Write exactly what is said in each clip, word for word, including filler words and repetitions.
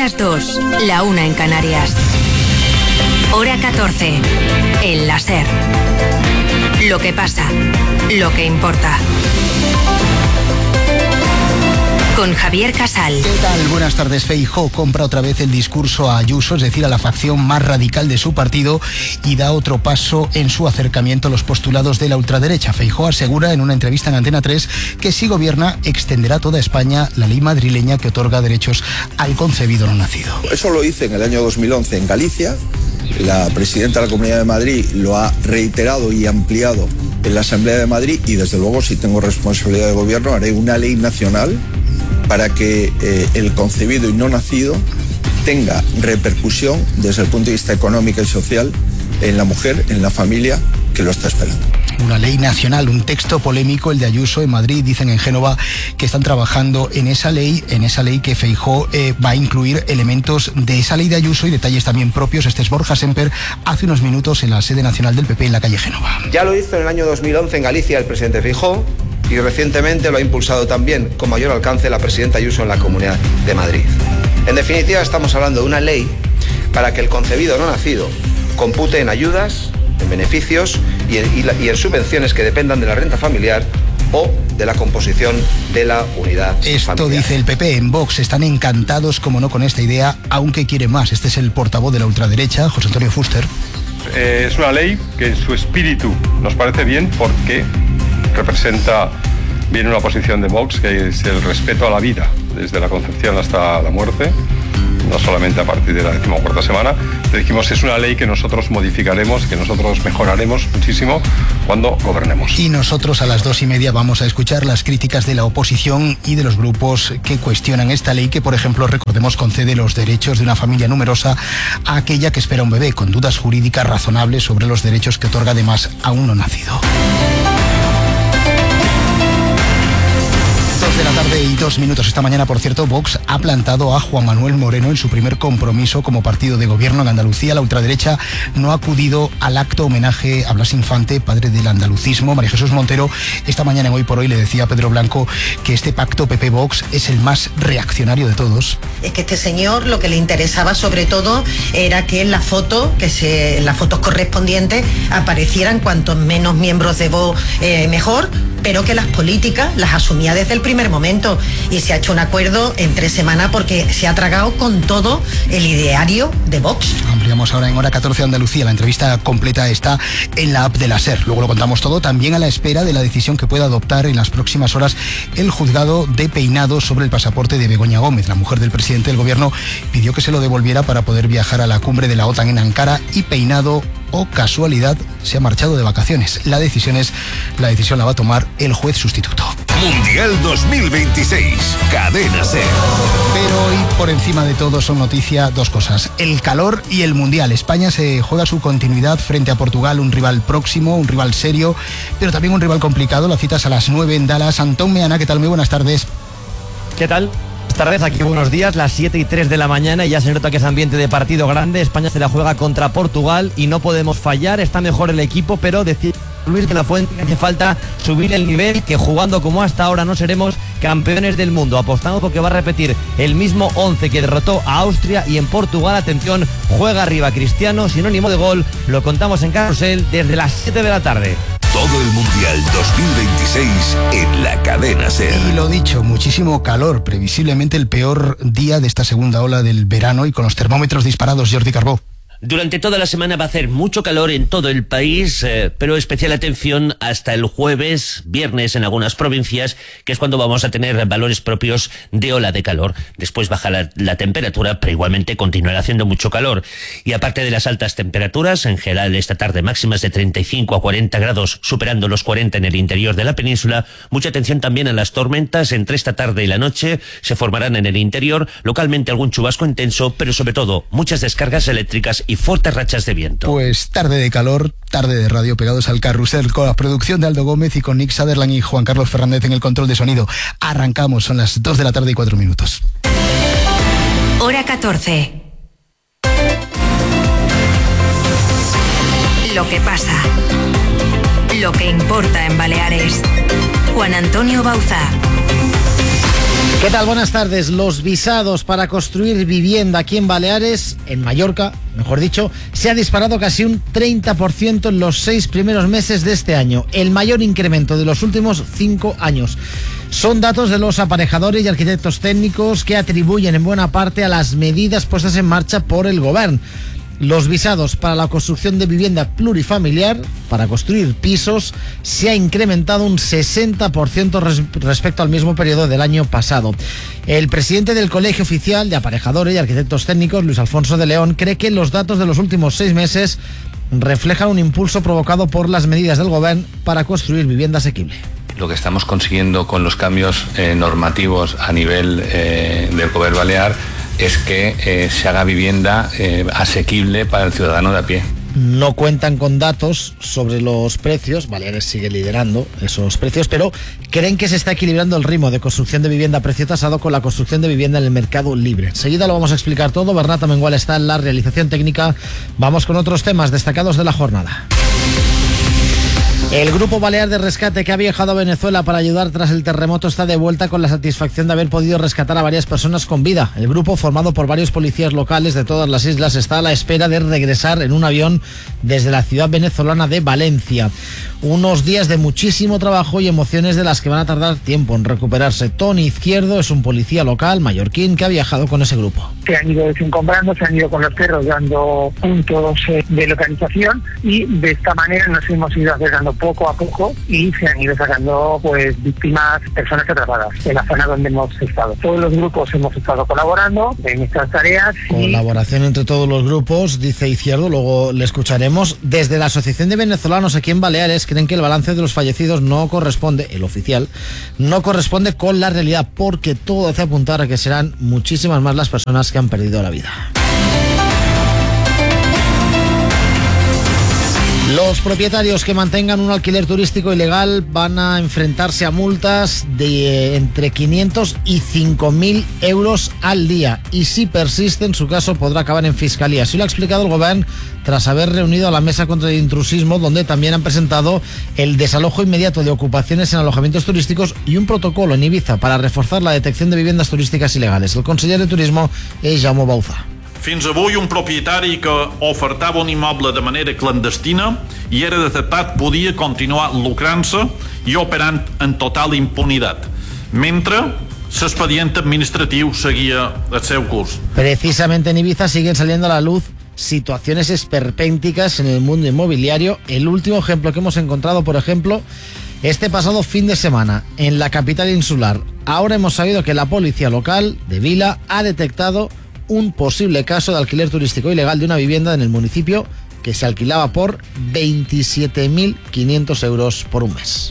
las dos, la una en Canarias. Hora catorce, el La SER. Lo que pasa, lo que importa. Con Javier Casal. ¿Qué tal? Buenas tardes. Feijóo compra otra vez el discurso a Ayuso, es decir, a la facción más radical de su partido, y da otro paso en su acercamiento a los postulados de la ultraderecha. Feijóo asegura en una entrevista en Antena tres que si gobierna extenderá a toda España la ley madrileña que otorga derechos al concebido no nacido. Eso lo hice en el año dos mil once en Galicia. La presidenta de la Comunidad de Madrid lo ha reiterado y ampliado en la Asamblea de Madrid, y desde luego, si tengo responsabilidad de gobierno, haré una ley nacional para que eh, el concebido y no nacido tenga repercusión desde el punto de vista económico y social en la mujer, en la familia que lo está esperando. Una ley nacional, un texto polémico, el de Ayuso en Madrid. Dicen en Génova que están trabajando en esa ley, en esa ley que Feijóo eh, va a incluir elementos de esa ley de Ayuso y detalles también propios. Este es Borja Semper, hace unos minutos en la sede nacional del P P en la calle Génova. Ya lo hizo en el año dos mil once en Galicia el presidente Feijóo, y recientemente lo ha impulsado también con mayor alcance la presidenta Ayuso en la Comunidad de Madrid. En definitiva, estamos hablando de una ley para que el concebido no nacido compute en ayudas, en beneficios y en, y la, y en subvenciones que dependan de la renta familiar o de la composición de la unidad Esto familiar. Dice el P P. En Vox están encantados, como no, con esta idea, aunque quiere más. Este es el portavoz de la ultraderecha, José Antonio Fuster. Eh, es una ley que en su espíritu nos parece bien porque representa bien una posición de Vox, que es el respeto a la vida, desde la concepción hasta la muerte, no solamente a partir de la decimocuarta semana. Le dijimos, es una ley que nosotros modificaremos, que nosotros mejoraremos muchísimo cuando gobernemos. Y nosotros a las dos y media vamos a escuchar las críticas de la oposición y de los grupos que cuestionan esta ley que, por ejemplo, recordemos, concede los derechos de una familia numerosa a aquella que espera un bebé, con dudas jurídicas razonables sobre los derechos que otorga además a un no nacido. De la tarde y dos minutos. Esta mañana, por cierto, Vox ha plantado a Juan Manuel Moreno en su primer compromiso como partido de gobierno en Andalucía. La ultraderecha no ha acudido al acto homenaje a Blas Infante, padre del andalucismo. María Jesús Montero esta mañana en Hoy por Hoy le decía a Pedro Blanco que este pacto P P-Vox es el más reaccionario de todos. Es que este señor lo que le interesaba sobre todo era que en la foto, que se, en las fotos correspondientes aparecieran cuantos menos miembros de Vox eh, mejor, pero que las políticas las asumía desde el primer momento, y se ha hecho un acuerdo en tres semanas porque se ha tragado con todo el ideario de Vox. Ampliamos ahora en Hora catorce Andalucía. La entrevista completa está en la app de la SER. Luego lo contamos todo, también a la espera de la decisión que pueda adoptar en las próximas horas el juzgado de Peinado sobre el pasaporte de Begoña Gómez. La mujer del presidente del gobierno pidió que se lo devolviera para poder viajar a la cumbre de la OTAN en Ankara, y Peinado, o casualidad, se ha marchado de vacaciones. La decisión es, la decisión la va a tomar el juez sustituto. Mundial dos mil veintiséis, Cadena SER. Pero hoy, por encima de todo, son noticia dos cosas: el calor y el Mundial. España se juega su continuidad frente a Portugal, un rival próximo, un rival serio, pero también un rival complicado. La cita es a las nueve en Dallas. Antón Meana, ¿qué tal? Muy buenas tardes. ¿Qué tal? Buenas tardes, aquí buenos días, las siete y tres de la mañana, y ya se nota que es ambiente de partido grande. España se la juega contra Portugal y no podemos fallar. Está mejor el equipo, pero decir Luis de la Fuente que hace falta subir el nivel, que jugando como hasta ahora no seremos campeones del mundo. Apostamos porque va a repetir el mismo once que derrotó a Austria, y en Portugal, atención, juega arriba Cristiano, sinónimo de gol. Lo contamos en Carrusel desde las siete de la tarde. Todo el Mundial dos mil veintiséis en la Cadena SER. Y lo dicho, muchísimo calor, previsiblemente el peor día de esta segunda ola del verano, y con los termómetros disparados. Jordi Carbó. Durante toda la semana va a hacer mucho calor en todo el país, eh, pero especial atención hasta el jueves, viernes en algunas provincias, que es cuando vamos a tener valores propios de ola de calor. Después baja la, la temperatura, pero igualmente continuará haciendo mucho calor. Y aparte de las altas temperaturas, en general esta tarde máximas de treinta y cinco a cuarenta grados, superando los cuarenta en el interior de la península. Mucha atención también a las tormentas. Entre esta tarde y la noche se formarán en el interior, localmente algún chubasco intenso, pero sobre todo muchas descargas eléctricas y fuertes rachas de viento. Pues tarde de calor, tarde de radio, pegados al carrusel, con la producción de Aldo Gómez y con Nick Sutherland y Juan Carlos Fernández en el control de sonido. Arrancamos, son las dos de la tarde y cuatro minutos. Hora catorce. Lo que pasa, lo que importa en Baleares. Juan Antonio Bauzá. ¿Qué tal? Buenas tardes. Los visados para construir vivienda aquí en Baleares, en Mallorca, mejor dicho, se ha disparado casi un treinta por ciento en los seis primeros meses de este año, el mayor incremento de los últimos cinco años. Son datos de los aparejadores y arquitectos técnicos que atribuyen en buena parte a las medidas puestas en marcha por el Gobierno. Los visados para la construcción de vivienda plurifamiliar, para construir pisos, se ha incrementado un sesenta por ciento res- respecto al mismo periodo del año pasado. El presidente del Colegio Oficial de Aparejadores y Arquitectos Técnicos, Luis Alfonso de León, cree que los datos de los últimos seis meses reflejan un impulso provocado por las medidas del Gobierno para construir vivienda asequible. Lo que estamos consiguiendo con los cambios eh, normativos a nivel eh, del Gobierno Balear es que eh, se haga vivienda eh, asequible para el ciudadano de a pie. No cuentan con datos sobre los precios, Baleares sigue liderando esos precios, pero creen que se está equilibrando el ritmo de construcción de vivienda a precio tasado con la construcción de vivienda en el mercado libre. Enseguida lo vamos a explicar todo. Bernat Amengual está en la realización técnica. Vamos con otros temas destacados de la jornada. El Grupo Balear de Rescate, que ha viajado a Venezuela para ayudar tras el terremoto, está de vuelta con la satisfacción de haber podido rescatar a varias personas con vida. El grupo, formado por varios policías locales de todas las islas, está a la espera de regresar en un avión desde la ciudad venezolana de Valencia. Unos días de muchísimo trabajo y emociones de las que van a tardar tiempo en recuperarse. Tony Izquierdo es un policía local mallorquín que ha viajado con ese grupo. Se han ido desencombrando, se han ido con los perros dando puntos de localización y de esta manera nos hemos ido acercando poco a poco y se han ido sacando pues víctimas, personas atrapadas en la zona donde hemos estado. Todos los grupos hemos estado colaborando en estas tareas. Colaboración y... entre todos los grupos, dice Izquierdo, luego le escucharemos. Desde la Asociación de Venezolanos aquí en Baleares creen que el balance de los fallecidos no corresponde, el oficial, no corresponde con la realidad, porque todo hace apuntar a que serán muchísimas más las personas que han perdido la vida. Los propietarios que mantengan un alquiler turístico ilegal van a enfrentarse a multas de entre quinientos y cinco mil euros al día. Y si persiste, en su caso podrá acabar en fiscalía. Así lo ha explicado el Gobierno tras haber reunido a la Mesa contra el Intrusismo, donde también han presentado el desalojo inmediato de ocupaciones en alojamientos turísticos y un protocolo en Ibiza para reforzar la detección de viviendas turísticas ilegales. El conseller de Turismo es Jaume Bauza. Fins avui, un propietari que ofertava un immoble de manera clandestina i era detectat podia continuar lucrant-se i operant en total impunitat, mentre l'expedient administratiu seguia el seu curs. Precisamente en Ibiza siguen saliendo a la luz situaciones esperpénticas en el mundo inmobiliario. El último ejemplo que hemos encontrado, por ejemplo, este pasado fin de semana en la capital insular. Ahora hemos sabido que la policía local de Vila ha detectado un posible caso de alquiler turístico ilegal de una vivienda en el municipio que se alquilaba por veintisiete mil quinientos euros por un mes.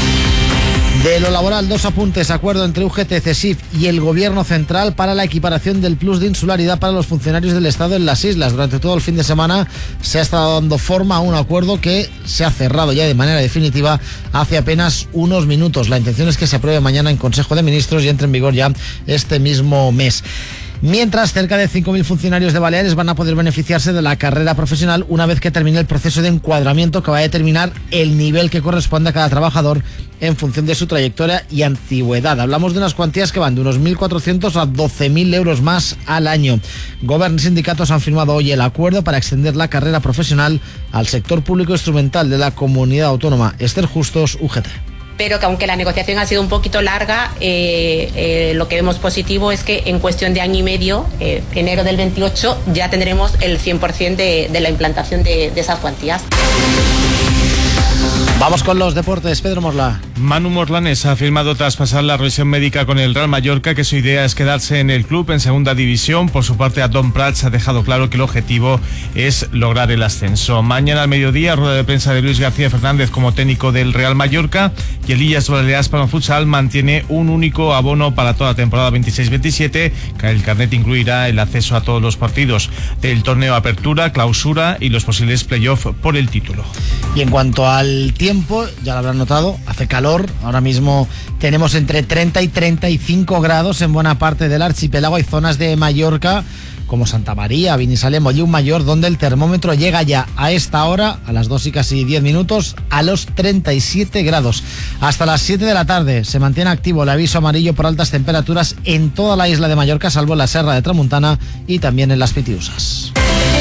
De lo laboral, dos apuntes. Acuerdo entre U G T, CESIF y el Gobierno Central para la equiparación del plus de insularidad para los funcionarios del Estado en las islas. Durante todo el fin de semana se ha estado dando forma a un acuerdo que se ha cerrado ya de manera definitiva hace apenas unos minutos. La intención es que se apruebe mañana en Consejo de Ministros y entre en vigor ya este mismo mes. Mientras, cerca de cinco mil funcionarios de Baleares van a poder beneficiarse de la carrera profesional una vez que termine el proceso de encuadramiento que va a determinar el nivel que corresponde a cada trabajador en función de su trayectoria y antigüedad. Hablamos de unas cuantías que van de unos mil cuatrocientos a doce mil euros más al año. Gobierno y sindicatos han firmado hoy el acuerdo para extender la carrera profesional al sector público instrumental de la comunidad autónoma. Esther Justos, U G T. Pero que aunque la negociación ha sido un poquito larga, eh, eh, lo que vemos positivo es que en cuestión de año y medio, eh, enero del veintiocho, ya tendremos el cien por ciento de, de la implantación de, de esas cuantías. Vamos con los deportes, Pedro Morla. Manu Morlanes ha firmado tras pasar la revisión médica con el Real Mallorca que su idea es quedarse en el club en segunda división. Por su parte, Adón Prats ha dejado claro que el objetivo es lograr el ascenso. Mañana al mediodía, rueda de prensa de Luis García Fernández como técnico del Real Mallorca, y el Illas Baleares Palma Futsal mantiene un único abono para toda la temporada veintiséis veintisiete, que el carnet incluirá el acceso a todos los partidos del torneo Apertura, Clausura y los posibles playoffs por el título. Y en cuanto al tiempo, ya lo habrán notado, hace calor. Ahora mismo tenemos entre treinta y treinta y cinco grados en buena parte del archipiélago. Hay zonas de Mallorca como Santa María, Binissalem o Llucmajor, donde el termómetro llega ya a esta hora, a las dos y casi diez minutos, a los treinta y siete grados. Hasta las siete de la tarde se mantiene activo el aviso amarillo por altas temperaturas en toda la isla de Mallorca, salvo en la Serra de Tramuntana y también en las Pitiusas.